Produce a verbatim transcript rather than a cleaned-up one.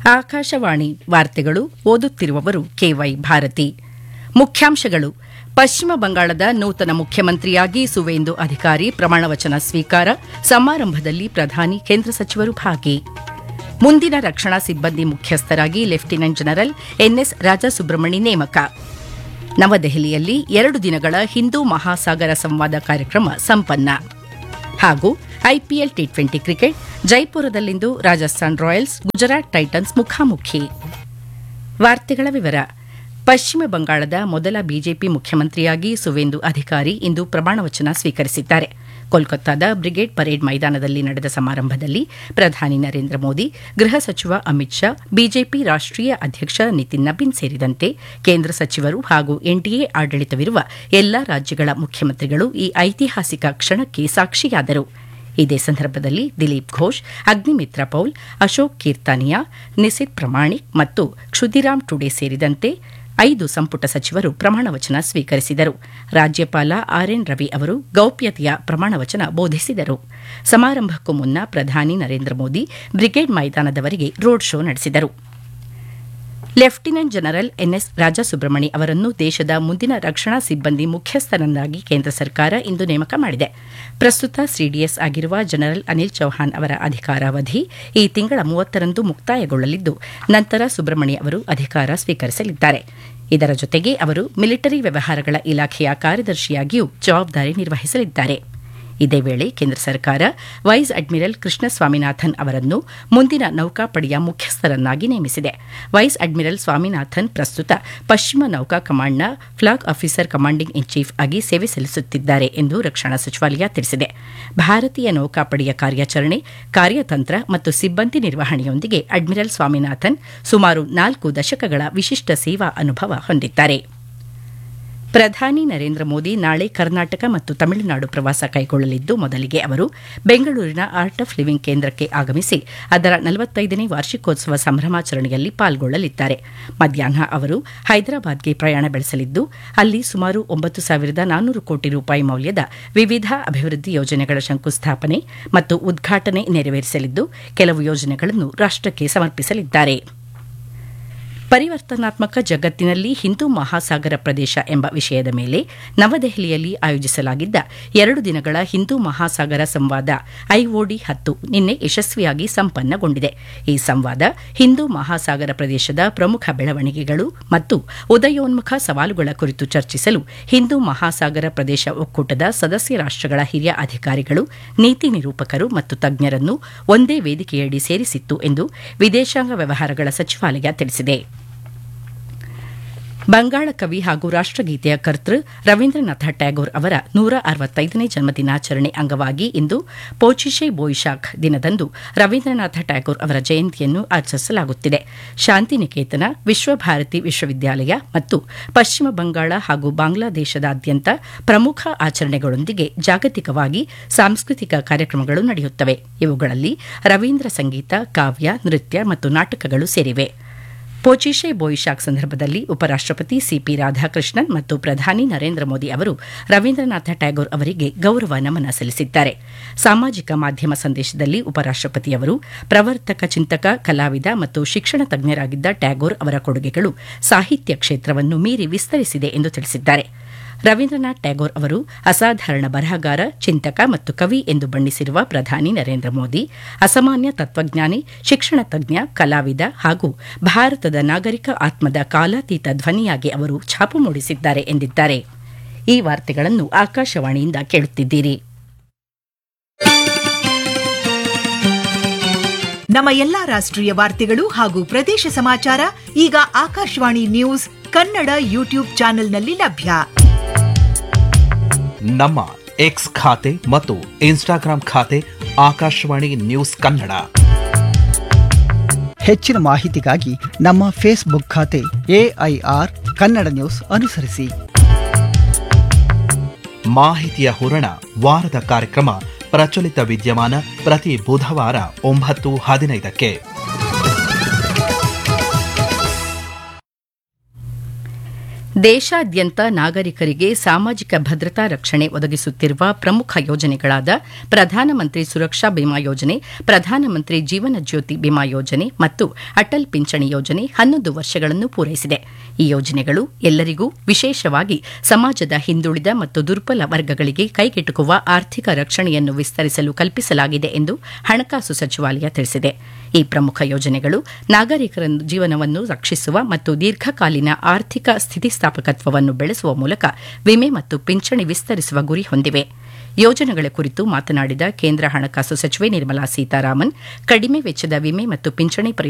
ಆಕಾಶವಾಣಿ ವಾರ್ತೆಗಳು ಓದುತ್ತಿರುವವರು ಕೆವೈ ಭಾರತಿ. ಮುಖ್ಯಾಂಶಗಳು: ಪಶ್ಚಿಮ ಬಂಗಾಳದ ನೂತನ ಮುಖ್ಯಮಂತ್ರಿಯಾಗಿ ಸುವೇಂದು ಅಧಿಕಾರಿ ಪ್ರಮಾಣವಚನ ಸ್ವೀಕಾರ, ಸಮಾರಂಭದಲ್ಲಿ ಪ್ರಧಾನಿ ಕೇಂದ್ರ ಸಚಿವರು ಭಾಗಿ. ಮುಂದಿನ ರಕ್ಷಣಾ ಸಿಬ್ಬಂದಿ ಮುಖ್ಯಸ್ಥರಾಗಿ ಲೆಫ್ಟಿನೆಂಟ್ ಜನರಲ್ ಎನ್ಎಸ್ ರಾಜಸುಬ್ರಹ್ಮಣಿ ನೇಮಕ. ನವದೆಹಲಿಯಲ್ಲಿ ಎರಡು ದಿನಗಳ ಹಿಂದೂ ಮಹಾಸಾಗರ ಸಂವಾದ ಕಾರ್ಯಕ್ರಮ ಸಂಪನ್ನ. ಹಾಗೂ IPL T twenty cricket, ಜೈಪುರದಲ್ಲಿಂದು Rajasthan Royals Gujarat Titans ಮುಖಾಮುಖಿ. ವಾರ್ತೆಗಳ ವಿವರ. ಪಶ್ಚಿಮ ಬಂಗಾಳದ ಮೊದಲ ಬಿಜೆಪಿ ಮುಖ್ಯಮಂತ್ರಿಯಾಗಿ ಸುವೇಂದು ಅಧಿಕಾರಿ ಇಂದು ಪ್ರಮಾಣವಚನ ಸ್ವೀಕರಿಸಿದ್ದಾರೆ. ಕೋಲ್ಕತ್ತಾದ ಬ್ರಿಗೇಡ್ ಪರೇಡ್ ಮೈದಾನದಲ್ಲಿ ನಡೆದ ಸಮಾರಂಭದಲ್ಲಿ ಪ್ರಧಾನಿ ನರೇಂದ್ರ ಮೋದಿ, ಗೃಹ ಸಚಿವ ಅಮಿತ್ ಶಾ, ಬಿಜೆಪಿ ರಾಷ್ಟೀಯ ಅಧ್ಯಕ್ಷ ನಿತಿನ್ ನಬೀನ್ ಸೇರಿದಂತೆ ಕೇಂದ್ರ ಸಚಿವರು ಹಾಗೂ ಎನ್ಡಿಎ ಆಡಳಿತವಿರುವ ಎಲ್ಲಾ ರಾಜ್ಯಗಳ ಮುಖ್ಯಮಂತ್ರಿಗಳು ಈ ಐತಿಹಾಸಿಕ ಕ್ಷಣಕ್ಕೆ ಸಾಕ್ಷಿಯಾದರು. ಇದೇ ಸಂದರ್ಭದಲ್ಲಿ ದಿಲೀಪ್ ಘೋಷ್, ಅಗ್ನಿಮಿತ್ರ ಪೌಲ್, ಅಶೋಕ್ ಕೀರ್ತಾನಿಯಾ, ನಿಸಿತ್ ಪ್ರಮಾಣಿಕ್ ಮತ್ತು ಕ್ಷುದಿರಾಮ್ ಟುಡೆ ಸೇರಿದಂತೆ ಐದು ಸಂಪುಟ ಸಚಿವರು ಪ್ರಮಾಣವಚನ ಸ್ವೀಕರಿಸಿದರು. ರಾಜ್ಯಪಾಲ ಆರ್ಎನ್ ರವಿ ಅವರು ಗೌಪ್ಯತೆಯ ಪ್ರಮಾಣವಚನ ಬೋಧಿಸಿದರು. ಸಮಾರಂಭಕ್ಕೂ ಮುನ್ನ ಪ್ರಧಾನಿ Narendra Modi brigade ಮೈದಾನದವರೆಗೆ road show ನಡೆಸಿದರು. ಲೆಫ್ಟಿನೆಂಟ್ ಜನರಲ್ ಎನ್ಎಸ್ ರಾಜಸುಬ್ರಹ್ಮಣಿ ಅವರನ್ನು ದೇಶದ ಮುಂದಿನ ರಕ್ಷಣಾ ಸಿಬ್ಬಂದಿ ಮುಖ್ಯಸ್ಥರನ್ನಾಗಿ ಕೇಂದ್ರ ಸರ್ಕಾರ ಇಂದು ನೇಮಕ ಮಾಡಿದೆ. ಪ್ರಸ್ತುತ ಸಿಡಿಎಸ್ ಆಗಿರುವ ಜನರಲ್ ಅನಿಲ್ ಚೌಹಾಣ್ ಅವರ ಅಧಿಕಾರಾವಧಿ ಈ ತಿಂಗಳ ಮೂವತ್ತರಂದು ಮುಕ್ತಾಯಗೊಳ್ಳಲಿದ್ದು, ನಂತರ ಸುಬ್ರಹ್ಮಣಿ ಅವರು ಅಧಿಕಾರ ಸ್ವೀಕರಿಸಲಿದ್ದಾರೆ. ಇದರ ಜೊತೆಗೆ ಅವರು ಮಿಲಿಟರಿ ವ್ಯವಹಾರಗಳ ಇಲಾಖೆಯ ಕಾರ್ಯದರ್ಶಿಯಾಗಿಯೂ ಜವಾಬ್ದಾರಿ ನಿರ್ವಹಿಸಲಿದ್ದಾರೆ. ಇದೇ ವೇಳೆ ಕೇಂದ್ರ ಸರ್ಕಾರ ವೈಸ್ ಅಡ್ಮಿರಲ್ ಕೃಷ್ಣ ಸ್ವಾಮಿನಾಥನ್ ಅವರನ್ನು ಮುಂದಿನ ನೌಕಾಪಡೆಯ ಮುಖ್ಯಸ್ಥರನ್ನಾಗಿ ನೇಮಿಸಿದೆ. ವೈಸ್ ಅಡ್ಮಿರಲ್ ಸ್ವಾಮಿನಾಥನ್ ಪ್ರಸ್ತುತ ಪಶ್ಚಿಮ ನೌಕಾ ಕಮಾಂಡ್ನ flag officer commanding in chief ಆಗಿ ಸೇವೆ ಸಲ್ಲಿಸುತ್ತಿದ್ದಾರೆ ಎಂದು ರಕ್ಷಣಾ ಸಚಿವಾಲಯ ತಿಳಿಸಿದೆ. ಭಾರತೀಯ ನೌಕಾಪಡೆಯ ಕಾರ್ಯಾಚರಣೆ, ಕಾರ್ಯತಂತ್ರ ಮತ್ತು ಸಿಬ್ಬಂದಿ ನಿರ್ವಹಣೆಯೊಂದಿಗೆ ಅಡ್ಮಿರಲ್ ಸ್ವಾಮಿನಾಥನ್ ಸುಮಾರು ನಾಲ್ಕು ದಶಕಗಳ ವಿಶಿಷ್ಟ ಸೇವಾ ಅನುಭವ ಹೊಂದಿದ್ದಾರೆ. ಪ್ರಧಾನಿ ನರೇಂದ್ರ ಮೋದಿ ನಾಳೆ ಕರ್ನಾಟಕ ಮತ್ತು ತಮಿಳುನಾಡು ಪ್ರವಾಸ ಕೈಗೊಳ್ಳಲಿದ್ದು, ಮೊದಲಿಗೆ ಅವರು ಬೆಂಗಳೂರಿನ ಆರ್ಟ್ ಆಫ್ ಲಿವಿಂಗ್ ಕೇಂದ್ರಕ್ಕೆ ಆಗಮಿಸಿ ಅದರ ನಲವತ್ತೈದನೇ ವಾರ್ಷಿಕೋತ್ಸವ ಸಂಭ್ರಮಾಚರಣೆಯಲ್ಲಿ ಪಾಲ್ಗೊಳ್ಳಲಿದ್ದಾರೆ. ಮಧ್ಯಾಹ್ನ ಅವರು ಹೈದರಾಬಾದ್ಗೆ ಪ್ರಯಾಣ ಬೆಳೆಸಲಿದ್ದು, ಅಲ್ಲಿ ಸುಮಾರು ಒಂಬತ್ತು ಸಾವಿರದ ನಾನ್ನೂರು ಕೋಟಿ ರೂಪಾಯಿ ಮೌಲ್ಯದ ವಿವಿಧ ಅಭಿವೃದ್ಧಿ ಯೋಜನೆಗಳ ಶಂಕುಸ್ಥಾಪನೆ ಮತ್ತು ಉದ್ಘಾಟನೆ ನೆರವೇರಿಸಲಿದ್ದು, ಕೆಲವು ಯೋಜನೆಗಳನ್ನು ರಾಷ್ಟಕ್ಕೆ ಸಮರ್ಪಿಸಲಿದ್ದಾರೆ. ಪರಿವರ್ತನಾತ್ಮಕ ಜಗತ್ತಿನಲ್ಲಿ ಹಿಂದೂ ಮಹಾಸಾಗರ ಪ್ರದೇಶ ಎಂಬ ವಿಷಯದ ಮೇಲೆ ನವದೆಹಲಿಯಲ್ಲಿ ಆಯೋಜಿಸಲಾಗಿದ್ದ ಎರಡು ದಿನಗಳ ಹಿಂದೂ ಮಹಾಸಾಗರ ಸಂವಾದ ಐಒಡಿ ಹತ್ತು ನಿನ್ನೆ ಯಶಸ್ವಿಯಾಗಿ ಸಂಪನ್ನಗೊಂಡಿದೆ. ಈ ಸಂವಾದ ಹಿಂದೂ ಮಹಾಸಾಗರ ಪ್ರದೇಶದ ಪ್ರಮುಖ ಬೆಳವಣಿಗೆಗಳು ಮತ್ತು ಉದಯೋನ್ಮುಖ ಸವಾಲುಗಳ ಕುರಿತು ಚರ್ಚಿಸಲು ಹಿಂದೂ ಮಹಾಸಾಗರ ಪ್ರದೇಶ ಒಕ್ಕೂಟದ ಸದಸ್ಯ ರಾಷ್ಟಗಳ ಹಿರಿಯ ಅಧಿಕಾರಿಗಳು, ನೀತಿ ನಿರೂಪಕರು ಮತ್ತು ತಜ್ಞರನ್ನು ಒಂದೇ ವೇದಿಕೆಯಡಿ ಸೇರಿಸಿತ್ತು ಎಂದು ವಿದೇಶಾಂಗ ವ್ಯವಹಾರಗಳ ಸಚಿವಾಲಯ ತಿಳಿಸಿದೆ. ಬಂಗಾಳ ಕವಿ ಹಾಗೂ ರಾಷ್ಟಗೀತೆಯ ಕರ್ತೃ ರವೀಂದ್ರನಾಥ ಟ್ಯಾಗೋರ್ ಅವರ ನೂರ ಅರವತ್ತೈದನೇ ಜನ್ಮದಿನಾಚರಣೆ ಅಂಗವಾಗಿ ಇಂದು ಪೋಚಿಶೆ ಬೋಯಿಶಾಖ್ ದಿನದಂದು ರವೀಂದ್ರನಾಥ ಟ್ಯಾಗೋರ್ ಅವರ ಜಯಂತಿಯನ್ನು ಆಚರಿಸಲಾಗುತ್ತಿದೆ. ಶಾಂತಿನಿಕೇತನ, ವಿಶ್ವಭಾರತಿ ವಿಶ್ವವಿದ್ಯಾಲಯ ಮತ್ತು ಪಶ್ಚಿಮ ಬಂಗಾಳ ಹಾಗೂ ಬಾಂಗ್ಲಾದೇಶದಾದ್ಯಂತ ಪ್ರಮುಖ ಆಚರಣೆಗಳೊಂದಿಗೆ ಜಾಗತಿಕವಾಗಿ ಸಾಂಸ್ಕೃತಿಕ ಕಾರ್ಯಕ್ರಮಗಳು ನಡೆಯುತ್ತವೆ. ಇವುಗಳಲ್ಲಿ ರವೀಂದ್ರ ಸಂಗೀತ, ಕಾವ್ಯ, ನೃತ್ಯ ಮತ್ತು ನಾಟಕಗಳು ಸೇರಿವೆ. ಪೋಚಿಶೆ ಬೋಯಿಶಾಕ್ ಸಂದರ್ಭದಲ್ಲಿ ಉಪರಾಷ್ಟಪತಿ ಸಿಪಿ ರಾಧಾಕೃಷ್ಣನ್ ಮತ್ತು ಪ್ರಧಾನಿ ನರೇಂದ್ರ ಮೋದಿ ಅವರು ರವೀಂದ್ರನಾಥ ಟ್ಯಾಗೋರ್ ಅವರಿಗೆ ಗೌರವ ನಮನ ಸಲ್ಲಿಸಿದ್ದಾರೆ. ಸಾಮಾಜಿಕ ಮಾಧ್ಯಮ ಸಂದೇಶದಲ್ಲಿ ಉಪರಾಷ್ಟಪತಿಯವರು ಪ್ರವರ್ತಕ ಚಿಂತಕ, ಕಲಾವಿದ ಮತ್ತು ಶಿಕ್ಷಣ ತಜ್ಞರಾಗಿದ್ದ ಟ್ಯಾಗೋರ್ ಅವರ ಕೊಡುಗೆಗಳು ಸಾಹಿತ್ಯ ಕ್ಷೇತ್ರವನ್ನು ಮೀರಿ ವಿಸ್ತರಿಸಿದೆ ಎಂದು ತಿಳಿಸಿದ್ದಾರೆ. ರವೀಂದ್ರನಾಥ್ ಟ್ಯಾಗೋರ್ ಅವರು ಅಸಾಧಾರಣ ಬರಹಗಾರ, ಚಿಂತಕ ಮತ್ತು ಕವಿ ಎಂದು ಬಣ್ಣಿಸಿರುವ ಪ್ರಧಾನಿ ನರೇಂದ್ರ ಮೋದಿ ಅಸಾಮಾನ್ಯ ತತ್ವಜ್ಞಾನಿ, ಶಿಕ್ಷಣ ತಜ್ಞ, ಕಲಾವಿದ ಹಾಗೂ ಭಾರತದ ನಾಗರಿಕ ಆತ್ಮದ ಕಾಲಾತೀತ ಧ್ವನಿಯಾಗಿ ಅವರು ಛಾಪು ಮೂಡಿಸಿದ್ದಾರೆ ಎಂದಿದ್ದಾರೆ. ಈ ವಾರ್ತೆಗಳನ್ನು ಆಕಾಶವಾಣಿಯಿಂದ ಕೇಳುತ್ತಿದ್ದೀರಿ. ನಮ್ಮ ಎಲ್ಲಾ ರಾಷ್ಟ್ರೀಯ ವಾರ್ತೆಗಳು ಹಾಗೂ ಪ್ರದೇಶ ಸಮಾಚಾರ ಈಗ ಆಕಾಶವಾಣಿ ನ್ಯೂಸ್ ಕನ್ನಡ ಯೂಟ್ಯೂಬ್ ಚಾನೆಲ್ನಲ್ಲಿ ಲಭ್ಯ. ನಮ್ಮ ಎಕ್ಸ್ ಖಾತೆ ಮತ್ತು ಇನ್ಸ್ಟಾಗ್ರಾಂ ಖಾತೆ ಆಕಾಶವಾಣಿ ನ್ಯೂಸ್ ಕನ್ನಡ. ಹೆಚ್ಚಿನ ಮಾಹಿತಿಗಾಗಿ ನಮ್ಮ ಫೇಸ್ಬುಕ್ ಖಾತೆ ಎಐಆರ್ ಕನ್ನಡ ನ್ಯೂಸ್ ಅನುಸರಿಸಿ. ಮಾಹಿತಿಯ ಹೂರಣ, ವಾರದ ಕಾರ್ಯಕ್ರಮ ಪ್ರಚಲಿತ ವಿದ್ಯಮಾನ ಪ್ರತಿ ಬುಧವಾರ ಒಂಬತ್ತು ಹದಿನೈದಕ್ಕೆ. ದೇಶಾದ್ಯಂತ ನಾಗರಿಕರಿಗೆ ಸಾಮಾಜಿಕ ಭದ್ರತಾ ರಕ್ಷಣೆ ಒದಗಿಸುತ್ತಿರುವ ಪ್ರಮುಖ ಯೋಜನೆಗಳಾದ ಪ್ರಧಾನಮಂತ್ರಿ ಸುರಕ್ಷಾ ಬಿಮಾ ಯೋಜನೆ, ಪ್ರಧಾನಮಂತ್ರಿ ಜೀವನ ಜ್ಯೋತಿ ಬಿಮಾ ಯೋಜನೆ ಮತ್ತು ಅಟಲ್ ಪಿಂಚಣಿ ಯೋಜನೆ ಹನ್ನೊಂದು ವರ್ಷಗಳನ್ನು ಪೂರೈಸಿದೆ. ಈ ಯೋಜನೆಗಳು ಎಲ್ಲರಿಗೂ, ವಿಶೇಷವಾಗಿ ಸಮಾಜದ ಹಿಂದುಳಿದ ಮತ್ತು ದುರ್ಬಲ ವರ್ಗಗಳಿಗೆ ಕೈಗೆಟುಕುವ ಆರ್ಥಿಕ ರಕ್ಷಣೆಯನ್ನು ವಿಸ್ತರಿಸಲು ಕಲ್ಪಿಸಲಾಗಿದೆ ಎಂದು ಹಣಕಾಸು ಸಚಿವಾಲಯ ತಿಳಿಸಿದೆ. ಈ ಪ್ರಮುಖ ಯೋಜನೆಗಳು ನಾಗರಿಕರ ಜೀವನವನ್ನು ರಕ್ಷಿಸುವ ಮತ್ತು ದೀರ್ಘಕಾಲೀನ ಆರ್ಥಿಕ ಸ್ಥಿತಿಸ್ಥಾಪಕತ್ವವನ್ನು ಬೆಳೆಸುವ ಮೂಲಕ ವಿಮೆ ಮತ್ತು ಪಿಂಚಣಿ ವಿಸ್ತರಿಸುವ ಗುರಿ ಹೊಂದಿವೆ. ಯೋಜನೆಗಳ ಕುರಿತು ಮಾತನಾಡಿದ ಕೇಂದ್ರ ಹಣಕಾಸು ಸಚಿವೆ ನಿರ್ಮಲಾ ಸೀತಾರಾಮನ್, ಕಡಿಮೆ ವೆಚ್ಚದ ವಿಮೆ ಮತ್ತು ಪಿಂಚಣಿ